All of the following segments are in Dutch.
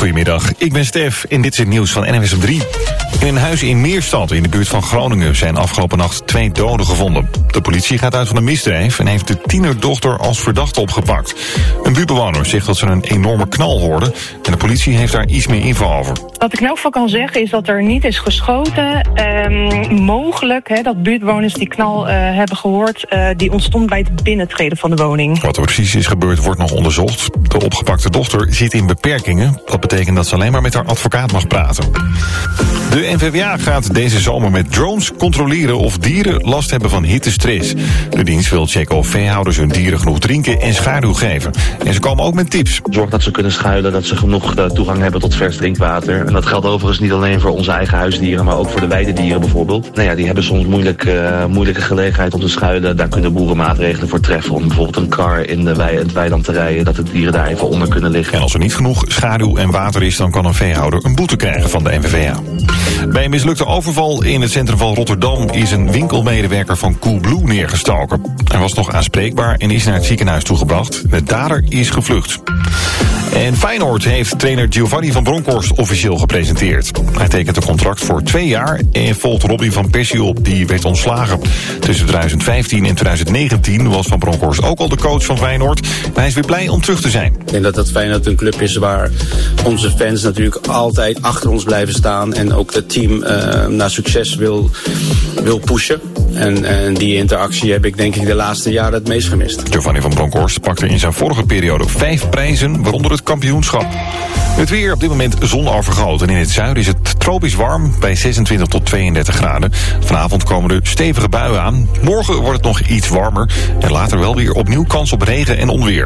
Goedemiddag, ik ben Stef en dit is het nieuws van NWS op 3. In een huis in Meerstad in de buurt van Groningen zijn afgelopen nacht 2 doden gevonden. De politie gaat uit van een misdrijf en heeft de tienerdochter als verdachte opgepakt. Een buurtbewoner zegt dat ze een enorme knal hoorde en de politie heeft daar iets meer info over. Wat ik in elk geval kan zeggen is dat er niet is geschoten. Mogelijk dat buurtbewoners die knal hebben gehoord, die ontstond bij het binnentreden van de woning. Wat er precies is gebeurd wordt nog onderzocht. De opgepakte dochter zit in beperkingen. Dat betekent dat ze alleen maar met haar advocaat mag praten. De NVWA gaat deze zomer met drones controleren of dieren last hebben van hittestress. De dienst wil checken of veehouders hun dieren genoeg drinken en schaduw geven. En ze komen ook met tips. Zorg dat ze kunnen schuilen, dat ze genoeg toegang hebben tot vers drinkwater. En dat geldt overigens niet alleen voor onze eigen huisdieren, maar ook voor de weidedieren bijvoorbeeld. Nou ja, die hebben soms moeilijke gelegenheid om te schuilen. Daar kunnen boeren maatregelen voor treffen om bijvoorbeeld een kar in het weiland te rijden, dat de dieren daar even onder kunnen liggen. En als er niet genoeg schaduw en water is, dan kan een veehouder een boete krijgen van de NVWA. Bij een mislukte overval in het centrum van Rotterdam is een winkelmedewerker van Coolblue neergestoken. Hij was nog aanspreekbaar en is naar het ziekenhuis toegebracht. De dader is gevlucht. En Feyenoord heeft trainer Giovanni van Bronckhorst officieel gepresenteerd. Hij tekent een contract voor 2 jaar en volgt Robin van Persie op, die werd ontslagen. Tussen 2015 en 2019 was Van Bronckhorst ook al de coach van Feyenoord. Maar hij is weer blij om terug te zijn. Ik denk dat Feyenoord een club is waar onze fans natuurlijk altijd achter ons blijven staan. En ook het team naar succes wil pushen. En die interactie heb ik denk ik de laatste jaren het meest gemist. Giovanni van Bronckhorst pakte in zijn vorige periode 5 prijzen, waaronder het kampioenschap. Het weer op dit moment zonovergoten. In het zuiden is het tropisch warm bij 26 tot 32 graden. Vanavond komen er stevige buien aan. Morgen wordt het nog iets warmer. En later wel weer opnieuw kans op regen en onweer.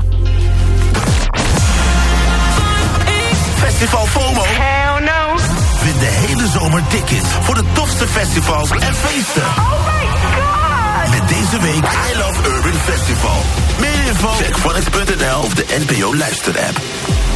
Festival FOMO. Hell no. Win de hele zomer tickets voor de tofste festivals en feesten. Oh my god. Met deze week I Love Urban Festival. Meer info check 1x.nl of de NPO luisterapp.